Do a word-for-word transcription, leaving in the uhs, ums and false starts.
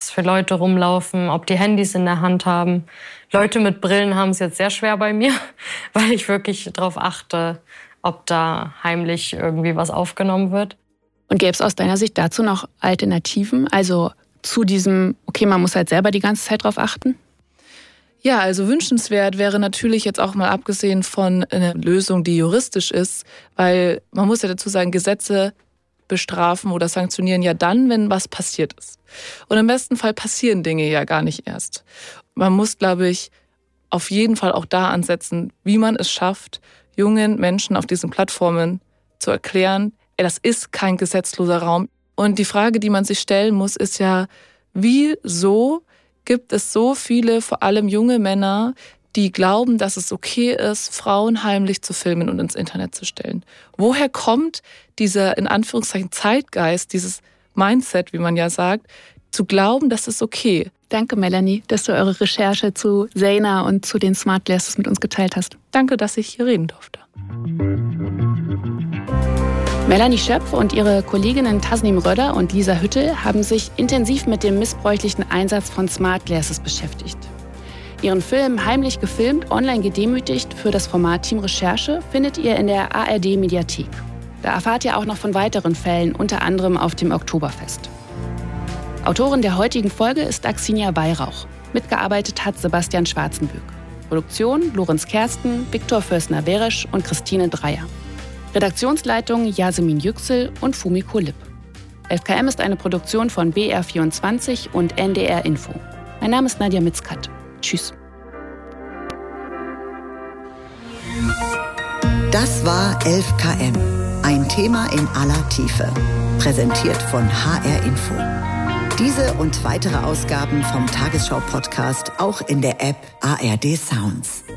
was für Leute rumlaufen, ob die Handys in der Hand haben. Leute mit Brillen haben es jetzt sehr schwer bei mir, weil ich wirklich darauf achte, ob da heimlich irgendwie was aufgenommen wird. Und gäbe es aus deiner Sicht dazu noch Alternativen? Also zu diesem, okay, man muss halt selber die ganze Zeit drauf achten? Ja, also wünschenswert wäre natürlich jetzt auch mal abgesehen von einer Lösung, die juristisch ist, weil man muss ja dazu sagen, Gesetze bestrafen oder sanktionieren ja dann, wenn was passiert ist. Und im besten Fall passieren Dinge ja gar nicht erst. Man muss, glaube ich, auf jeden Fall auch da ansetzen, wie man es schafft, jungen Menschen auf diesen Plattformen zu erklären, ey, das ist kein gesetzloser Raum. Und die Frage, die man sich stellen muss, ist ja, wieso gibt es so viele, vor allem junge Männer, die glauben, dass es okay ist, Frauen heimlich zu filmen und ins Internet zu stellen? Woher kommt dieser, in Anführungszeichen, Zeitgeist, dieses Mindset, wie man ja sagt, zu glauben, das ist okay? Danke, Melanie, dass du eure Recherche zu Zeyna und zu den Smart Glasses mit uns geteilt hast. Danke, dass ich hier reden durfte. Melanie Schöpf und ihre Kolleginnen Tasnim Röder und Lisa Hüttel haben sich intensiv mit dem missbräuchlichen Einsatz von Smart Glasses beschäftigt. Ihren Film Heimlich gefilmt, online gedemütigt für das Format Team Recherche findet ihr in der A R D-Mediathek. Da erfahrt ihr auch noch von weiteren Fällen, unter anderem auf dem Oktoberfest. Autorin der heutigen Folge ist Axinia Weihrauch. Mitgearbeitet hat Sebastian Schwarzenböck. Produktion Lorenz Kersten, Viktor Fössner-Beresch und Christine Dreier. Redaktionsleitung Yasemin Yüksel und Fumiko Lipp. elf K M ist eine Produktion von B R vierundzwanzig und N D R Info. Mein Name ist Nadja Mitzkat. Tschüss. Das war elf K M. Ein Thema in aller Tiefe. Präsentiert von H R Info. Diese und weitere Ausgaben vom Tagesschau-Podcast auch in der App A R D Sounds.